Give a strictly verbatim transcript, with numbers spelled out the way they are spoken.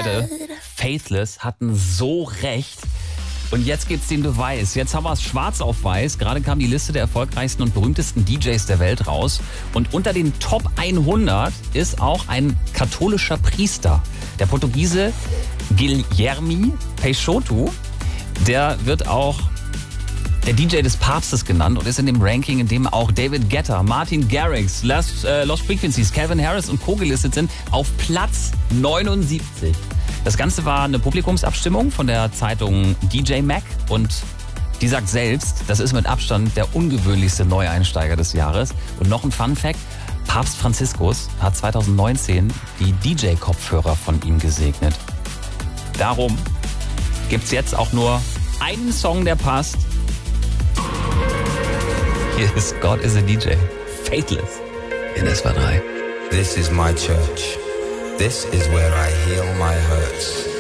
Leute, Faithless hatten so recht. Und jetzt gibt's den Beweis. Jetzt haben wir es schwarz auf weiß. Gerade kam die Liste der erfolgreichsten und berühmtesten D Js der Welt raus. Und unter den Top hundert ist auch ein katholischer Priester. Der Portugiese Guilherme Peixoto. Der wird auch der D J des Papstes genannt und ist in dem Ranking, in dem auch David Guetta, Martin Garrix, Lost, äh, Lost Frequencies, Calvin Harris und Co. gelistet sind, auf Platz neunundsiebzig. Das Ganze war eine Publikumsabstimmung von der Zeitung D J Mag und die sagt selbst, das ist mit Abstand der ungewöhnlichste Neueinsteiger des Jahres. Und noch ein Fun-Fact, Papst Franziskus hat zweitausendneunzehn die D J-Kopfhörer von ihm gesegnet. Darum gibt's jetzt auch nur einen Song, der passt. Hier ist God is a D J, Faithless, in S W R drei. This is my church. This is where I heal my hurts.